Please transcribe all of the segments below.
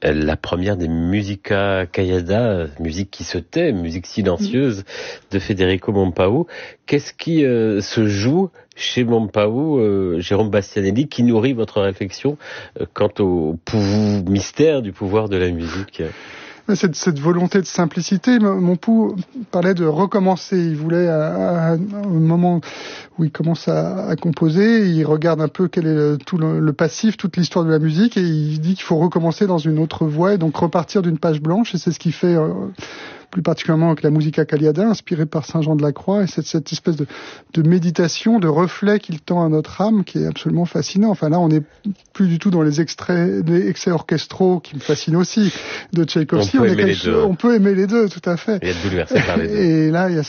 la première des Musica Callada, musique qui se tait, musique silencieuse de Federico Mompau. Qu'est-ce qui se joue chez Mompau, Jérôme Bastianelli, qui nourrit votre réflexion quant au mystère du pouvoir de la musique ? Cette volonté de simplicité, Mompou parlait de recommencer. Il voulait, à un moment où il commence à composer, il regarde un peu quel est tout le passif, toute l'histoire de la musique, et il dit qu'il faut recommencer dans une autre voie, et donc repartir d'une page blanche, et c'est ce qu'il fait plus particulièrement avec la Musica Callada, inspirée par Saint Jean de la Croix, et cette espèce de méditation, de reflet qu'il tend à notre âme, qui est absolument fascinant. Enfin là, on n'est plus du tout dans les excès orchestraux, qui me fascinent aussi, de Tchaïkovski. On peut aimer les deux, tout à fait. Et être bouleversé par les deux. Et là, il y a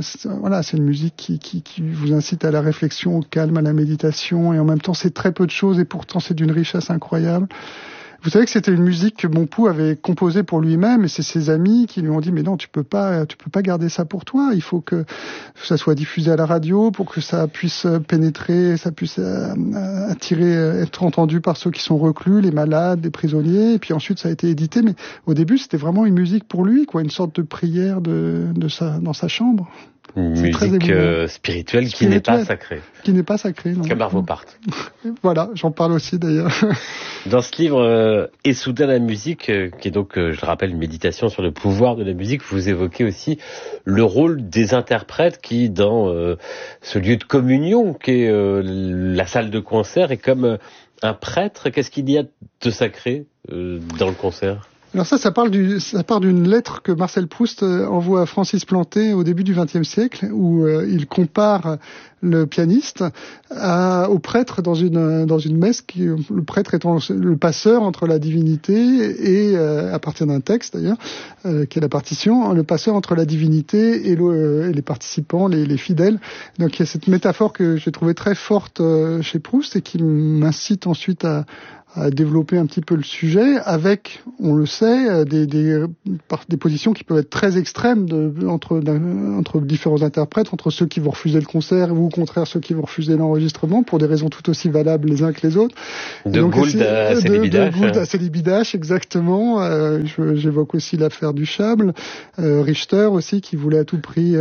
c'est une musique qui vous incite à la réflexion, au calme, à la méditation, et en même temps, c'est très peu de choses, et pourtant, c'est d'une richesse incroyable. Vous savez que c'était une musique que Mompou avait composée pour lui-même, et c'est ses amis qui lui ont dit mais non, tu peux pas garder ça pour toi, il faut que ça soit diffusé à la radio pour que ça puisse pénétrer, ça puisse attirer, être entendu par ceux qui sont reclus, les malades, les prisonniers, et puis ensuite ça a été édité, mais au début c'était vraiment une musique pour lui, quoi, une sorte de prière dans sa chambre. Une musique spirituelle qui n'est pas sacrée. Qui n'est pas sacrée, non. Comme Arvo Pärt. Voilà, j'en parle aussi d'ailleurs. Dans ce livre, Et soudain la musique, qui est donc, je le rappelle, une méditation sur le pouvoir de la musique, vous évoquez aussi le rôle des interprètes qui, dans ce lieu de communion qu'est la salle de concert, est comme un prêtre. Qu'est-ce qu'il y a de sacré dans le concert ? Alors ça part d'une lettre que Marcel Proust envoie à Francis Planté au début du XXe siècle, où il compare le pianiste au prêtre dans une messe, le prêtre étant le passeur entre la divinité et à partir d'un texte d'ailleurs, qui est la partition, le passeur entre la divinité et les participants, les fidèles. Donc il y a cette métaphore que j'ai trouvée très forte chez Proust et qui m'incite ensuite à développer un petit peu le sujet avec, on le sait, des positions qui peuvent être très extrêmes entre différents interprètes, entre ceux qui vont refuser le concert ou au contraire ceux qui vont refuser l'enregistrement pour des raisons tout aussi valables les uns que les autres. De Gould à Célibidache, exactement. J'évoque aussi l'affaire du Chable, Richter aussi qui voulait à tout prix,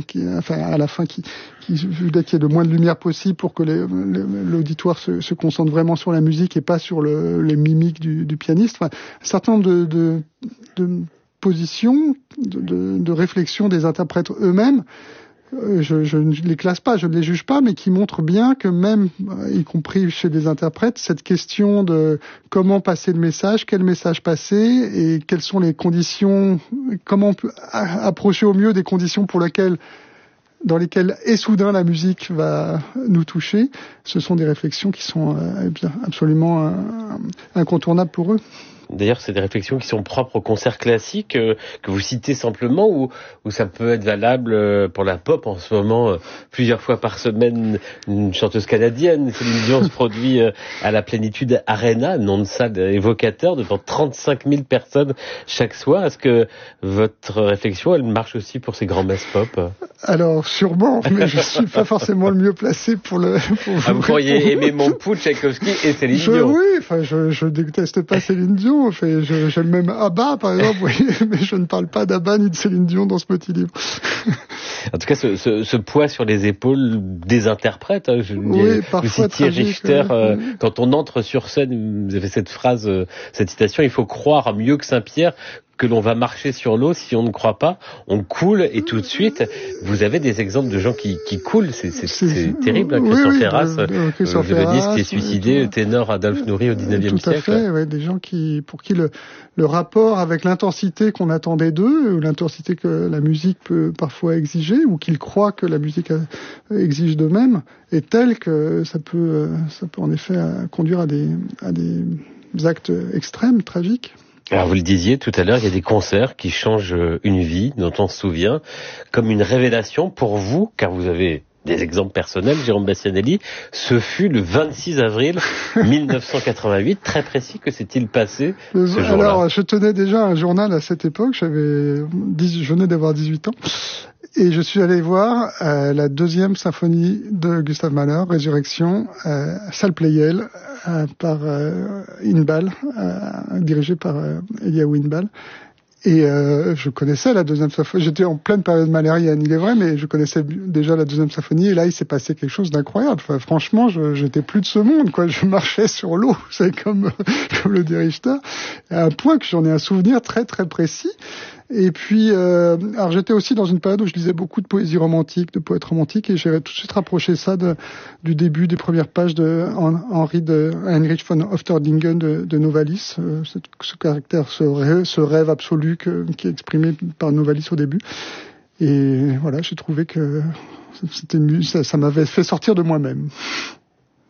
à la fin qui voulait qu'il y ait le moins de lumière possible pour que l'auditoire se concentre vraiment sur la musique et pas sur les mimiques du pianiste. Enfin, un certain nombre de positions, de réflexions des interprètes eux-mêmes. Je ne les classe pas, je ne les juge pas, mais qui montrent bien que même, y compris chez les interprètes, cette question de comment passer le message, quel message passer et quelles sont les conditions, comment on peut approcher au mieux des conditions dans lesquelles et soudain la musique va nous toucher, ce sont des réflexions qui sont absolument incontournables pour eux. D'ailleurs, c'est des réflexions qui sont propres au concert classique, que vous citez simplement, ou ça peut être valable pour la pop en ce moment. Plusieurs fois par semaine, une chanteuse canadienne, Céline Dion, se produit à la Plénitude Arena, nom de salle évocateur, devant 35 000 personnes chaque soir. Est-ce que votre réflexion, elle marche aussi pour ces grands-messes pop ? Alors, sûrement, mais je suis pas forcément le mieux placé pour vous pourriez aimer Mompou, Tchaïkovski et Céline Dion. Oui, je déteste pas Céline Dion. J'aime même ABBA, par exemple, oui, mais je ne parle pas d'ABBA ni de Céline Dion dans ce petit livre. En tout cas, ce poids sur les épaules des interprètes, vous citiez Richter, quand on entre sur scène, vous avez cette phrase, cette citation, il faut croire mieux que Saint-Pierre que l'on va marcher sur l'eau. Si on ne croit pas, on coule, et tout de suite, vous avez des exemples de gens qui coulent. C'est terrible, hein, Christian Ferras, le violoniste qui est suicidé, le ténor Adolphe Nourry au XIXe siècle. Tout à fait, ouais, des gens pour qui le rapport avec l'intensité qu'on attendait d'eux, ou l'intensité que la musique peut parfois exiger, ou qu'ils croient que la musique exige d'eux-mêmes, est tel que ça peut en effet conduire à des actes extrêmes, tragiques. Alors vous le disiez tout à l'heure, il y a des concerts qui changent une vie, dont on se souvient, comme une révélation pour vous, car vous avez des exemples personnels, Jérôme Bastianelli. Ce fut le 26 avril 1988, très précis. Que s'est-il passé ce jour-là ? Alors, je tenais déjà un journal à cette époque, je venais d'avoir 18 ans. Et je suis allé voir la deuxième symphonie de Gustav Mahler, Résurrection, salle Pleyel, par Inbal, dirigée par Eliaou Inbal. Et je connaissais la deuxième symphonie. J'étais en pleine période mahlérienne, il est vrai, mais je connaissais déjà la deuxième symphonie. Et là, il s'est passé quelque chose d'incroyable. Enfin, franchement, j'étais plus de ce monde, quoi. Je marchais sur l'eau, c'est comme le dit Richter, à un point que j'en ai un souvenir très très précis. Et puis, alors j'étais aussi dans une période où je lisais beaucoup de poésie romantique, de poètes romantiques, et j'ai tout de suite rapproché ça du début des premières pages de Heinrich von Ofterdingen de Novalis, ce caractère, ce rêve absolu qui est exprimé par Novalis au début. Et voilà, j'ai trouvé que ça m'avait fait sortir de moi-même.